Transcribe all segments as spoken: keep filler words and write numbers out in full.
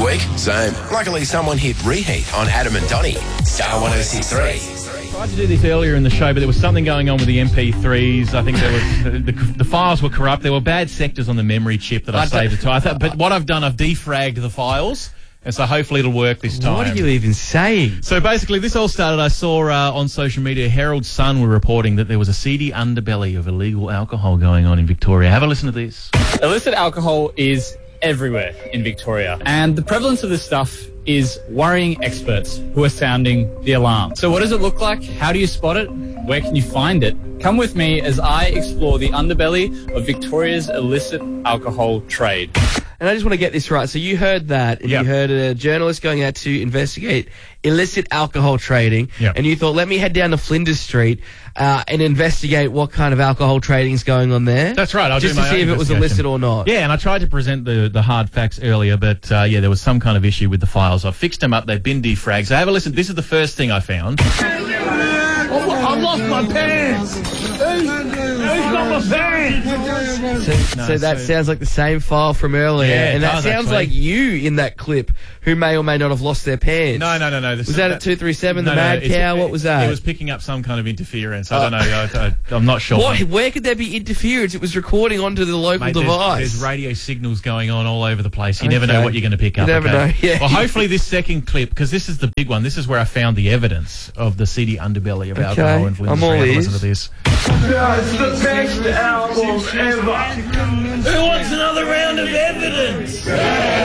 week? Same. Luckily, someone hit reheat on Adam and Donnie. Star one oh six three. I tried to do this earlier in the show, but there was something going on with the M P threes. I think there was the, the files were corrupt. There were bad sectors on the memory chip that I, I saved it to. I thought, but what I've done, I've defragged the files. And so hopefully it'll work this time. What are you even saying? So basically this all started, I saw uh, on social media, Herald Sun were reporting that there was a seedy underbelly of illegal alcohol going on in Victoria. Have a listen to this. Illicit alcohol is everywhere in Victoria, and the prevalence of this stuff is worrying experts who are sounding the alarm. So what does it look like? How do you spot it? Where can you find it? Come with me as I explore the underbelly of Victoria's illicit alcohol trade. And I just want to get this right. So you heard that, and Yep. you heard a journalist going out to investigate illicit alcohol trading, Yep. and you thought, let me head down to Flinders Street uh, and investigate what kind of alcohol trading is going on there. That's right. I'll just do to my see own if it was investigation. illicit or not. Yeah, and I tried to present the, the hard facts earlier, but uh, yeah, there was some kind of issue with the files. I've fixed them up. They've been defragged. So have a listen. This is the first thing I found. I've lost my pants! Who's, who's got my pants? So, No, so that so- sounds like the same file from earlier, Yeah, it and that does, sounds actually. like you in that clip, who may or may not have lost their pants. No, no, no, no. This Was is- that at two three seven, the no, no, Mad it's- Cow? What was that? It was picking up some kind of interference. I don't know. I, I, I'm not sure. What? Where could there be interference? It was recording onto the local Mate, there's, device. there's radio signals going on all over the place. You never know Okay. what you're going to pick up. You never okay? know, yeah. Well, hopefully this second clip, because this is the big one. This is where I found the evidence of the seedy underbelly of Okay, alcohol in Flinders I'm all Street. Have a ears. Listen to this. It's the best album ever! Who wants another round of evidence? Is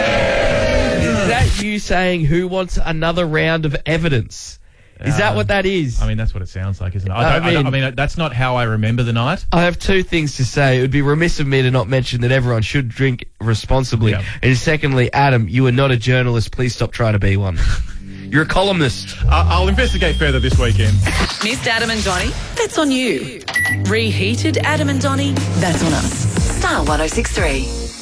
that you saying, who wants another round of evidence? Is that Uh, what that is? I mean, that's what it sounds like, isn't it? I, I don't, I, don't- I mean- mean, that's not how I remember the night. I have two things to say. It would be remiss of me to not mention that everyone should drink responsibly. Yeah. And secondly, Adam, you are not a journalist. Please stop trying to be one. You're a columnist. I- I'll investigate further this weekend. Missed Adam and Donnie? That's on you. Reheated Adam and Donnie? That's on us. Star one oh six three.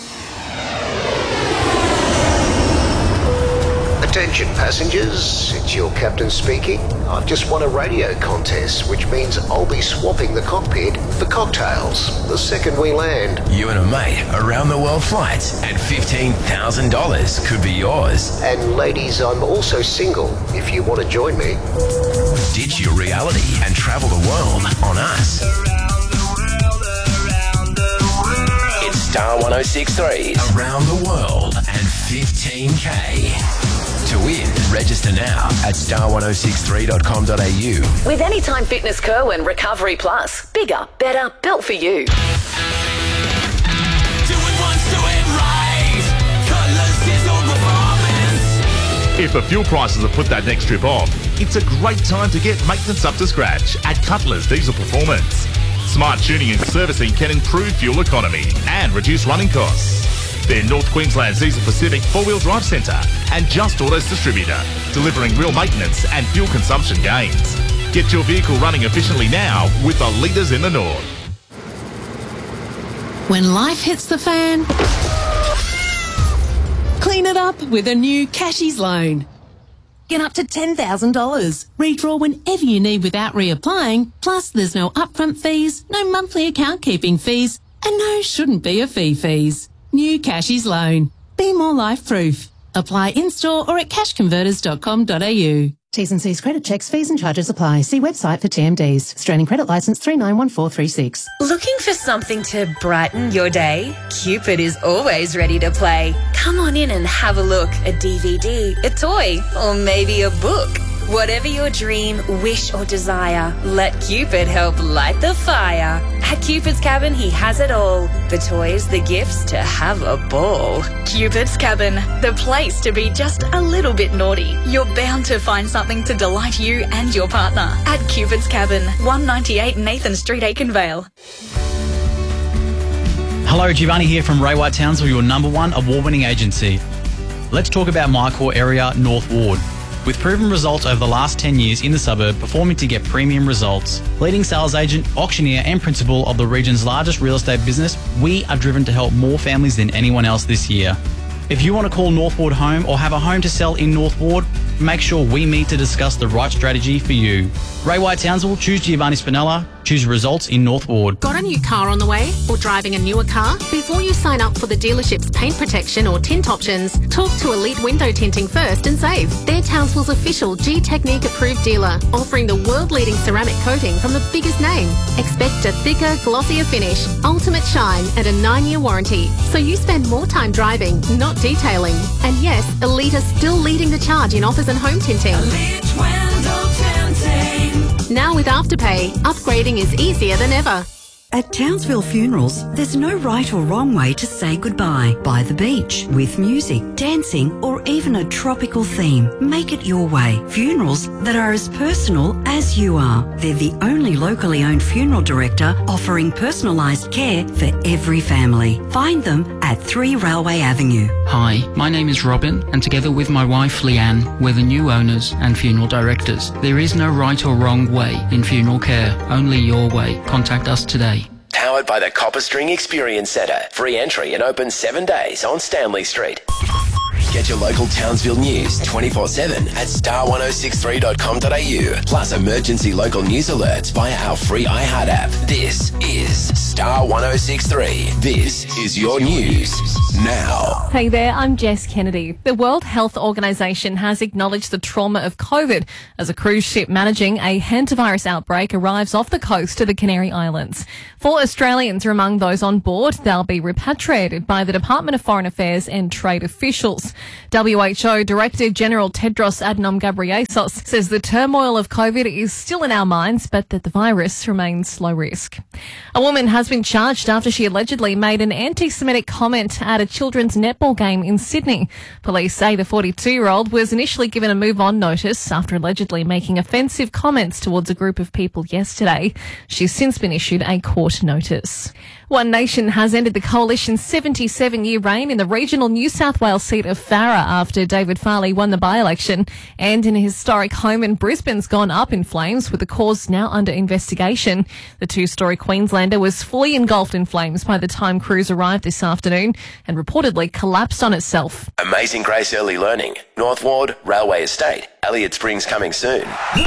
Attention passengers, it's your captain speaking. I've just won a radio contest, which means I'll be swapping the cockpit for cocktails the second we land. You and a mate around the world flights and fifteen thousand dollars could be yours. And ladies, I'm also single if you want to join me. Ditch your reality and travel the world on us. It's Star one oh six three. Around the world and fifteen K. To win, register now at star one oh six three dot com dot a u. With Anytime Fitness Kerwin Recovery Plus. Bigger, better, built for you. If the fuel prices have put that next trip off, it's a great time to get maintenance up to scratch at Cutler's Diesel Performance. Smart tuning and servicing can improve fuel economy and reduce running costs. They're North Queensland's Diesel Pacific four-wheel drive centre and Just Autos distributor, delivering real maintenance and fuel consumption gains. Get your vehicle running efficiently now with the leaders in the north. When life hits the fan, clean it up with a new Cashies loan. Get up to ten thousand dollars. Redraw whenever you need without reapplying. Plus, there's no upfront fees, no monthly account keeping fees, and no shouldn't be a fee fees. New Cashies loan. Be more life proof. Apply in-store or at cash converters dot com dot a u. T's and C's credit checks, fees and charges apply. See website for T M Ds. Australian Credit Licence three nine one four three six. Looking for something to brighten your day? Cupid is always ready to play. Come on in and have a look. A D V D, a toy, or maybe a book. Whatever your dream, wish or desire, let Cupid help light the fire. At Cupid's Cabin, he has it all. The toys, the gifts, to have a ball. Cupid's Cabin, the place to be just a little bit naughty. You're bound to find something to delight you and your partner. At Cupid's Cabin, one ninety-eight Nathan Street, Aikenvale. Hello, Giovanni here from Ray White Townsville, your number one award-winning agency. Let's talk about my core area, North Ward. With proven results over the last ten years in the suburb, performing to get premium results. Leading sales agent, auctioneer and principal of the region's largest real estate business, we are driven to help more families than anyone else this year. If you want to call North Ward home or have a home to sell in North Ward, Make sure we meet to discuss the right strategy for you. Ray White Townsville, choose Giovanni Spinella, choose results in North Ward. Got a new car on the way or driving a newer car? Before you sign up for the dealership's paint protection or tint options, talk to Elite Window Tinting first and save. They're Townsville's official G-Technique approved dealer, offering the world-leading ceramic coating from the biggest name. Expect a thicker, glossier finish, ultimate shine and a nine-year warranty. So you spend more time driving, not detailing. And yes, Elite are still leading the charge in offers and home tinting. Elite Window Tinting. Now with Afterpay, upgrading is easier than ever. At Townsville Funerals, there's no right or wrong way to say goodbye. By the beach, with music, dancing, or even a tropical theme. Make it your way. Funerals that are as personal as you are. They're the only locally owned funeral director offering personalised care for every family. Find them at three Railway Avenue. Hi, my name is Robin, and together with my wife Leanne, we're the new owners and funeral directors. There is no right or wrong way in funeral care, only your way. Contact us today. Powered by the Copper String Experience Centre. Free entry and open seven days on Stanley Street. Get your local Townsville news twenty-four seven at star ten sixty-three dot com dot a u. Plus emergency local news alerts via our free iHeart app. This is Star ten sixty-three. This is your news now. Hey there, I'm Jess Kennedy. The World Health Organization has acknowledged the trauma of COVID as a cruise ship managing a hantavirus outbreak arrives off the coast of the Canary Islands. Four Australians are among those on board. They'll be repatriated by the Department of Foreign Affairs and trade officials. W H O Director General Tedros Adhanom Ghebreyesus says the turmoil of COVID is still in our minds, but that the virus remains low risk. A woman has been charged after she allegedly made an anti-Semitic comment at a children's netball game in Sydney. Police say the forty-two-year-old was initially given a move-on notice after allegedly making offensive comments towards a group of people yesterday. She's since been issued a court notice. One Nation has ended the Coalition's seventy-seven-year reign in the regional New South Wales seat of Farrer after David Farley won the by-election. And in a historic home in Brisbane's gone up in flames, with the cause now under investigation. The two-storey Queenslander was fully engulfed in flames by the time crews arrived this afternoon and reportedly collapsed on itself. Amazing Grace Early Learning. North Ward, Railway Estate. Elliott Springs coming soon.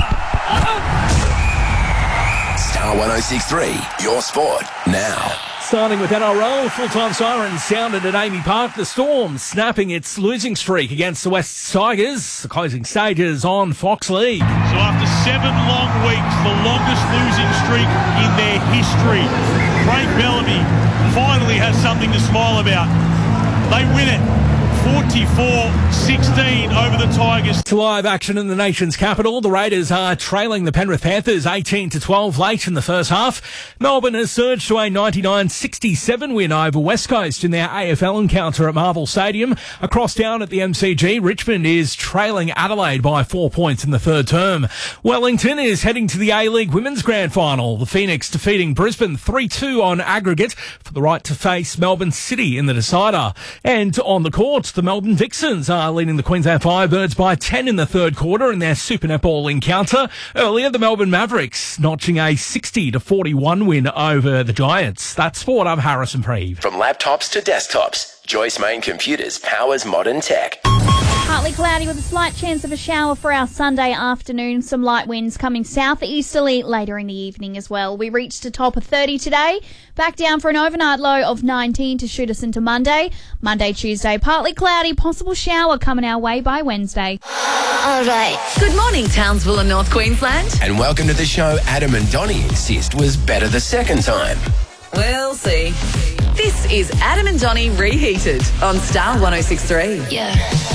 Star ten sixty-three, your sport now. Starting with N R L, full-time sirens sounded at Amy Park. The Storm snapping its losing streak against the West Tigers. The closing stages on Fox League. So after seven long weeks, the longest losing streak in their history, Craig Bellamy finally has something to smile about. They win it. forty-four sixteen over the Tigers. To live action in the nation's capital, the Raiders are trailing the Penrith Panthers eighteen to twelve late in the first half. Melbourne has surged to a ninety-nine sixty-seven win over West Coast in their A F L encounter at Marvel Stadium. Across down at the M C G, Richmond is trailing Adelaide by four points in the third term. Wellington is heading to the A-League Women's Grand Final. The Phoenix defeating Brisbane three two on aggregate for the right to face Melbourne City in the decider. And on the court, the Melbourne Vixens are leading the Queensland Firebirds by ten in the third quarter in their Super Netball encounter. Earlier, the Melbourne Mavericks notching a sixty to forty-one win over the Giants. That's sport. I'm Harrison Preeve. From laptops to desktops, Joyce Main Computers powers modern tech. Partly cloudy with a slight chance of a shower for our Sunday afternoon. Some light winds coming southeasterly later in the evening as well. We reached a top of thirty today. Back down for an overnight low of nineteen to shoot us into Monday. Monday, Tuesday, partly cloudy. Possible shower coming our way by Wednesday. All right. Good morning, Townsville and North Queensland. And welcome to the show Adam and Donnie insist was better the second time. We'll see. This is Adam and Donnie Reheated on Star ten sixty-three. Yeah.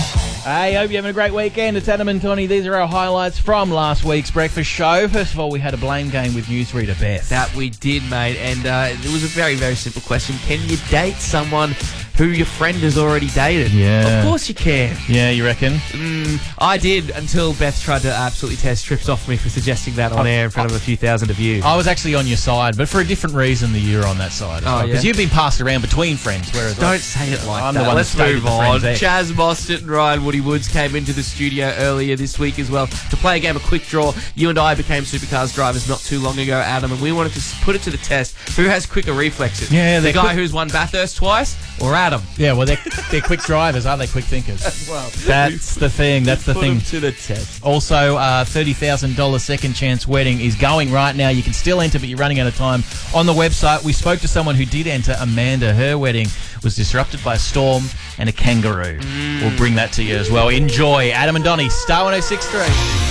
Hey, hope you're having a great weekend. It's Adam and Tony. These are our highlights from last week's breakfast show. First of all, we had a blame game with newsreader Beth. That we did, mate. And uh, it was a very, very simple question. Can you date someone who your friend has already dated? Yeah. Of course you can. Yeah, you reckon? Mm, I did, until Beth tried to absolutely tear strips off me for suggesting that on I, air in front I, of a few thousand of you. I was actually on your side, but for a different reason than you're on that side. As oh, well, yeah? Because you've been passed around between friends. Whereas Don't I, say it like I'm that. The one Let's that move on. Chaz Mostert and Ryan Woody Woods came into the studio earlier this week as well to play a game of quick draw. You and I became supercars drivers not too long ago, Adam, and we wanted to put it to the test. Who has quicker reflexes? Yeah, the guy quick- who's won Bathurst twice, or Adam. Yeah, well, they're, they're quick drivers, aren't they? Quick thinkers. Well, That's the thing. That's the put thing. them to the test. Also, uh, thirty thousand dollars second chance wedding is going right now. You can still enter, but you're running out of time. On the website, we spoke to someone who did enter. Amanda, her wedding was disrupted by a storm and a kangaroo. Mm. We'll bring that to you as well. Enjoy. Adam and Donnie, Star one oh six point three.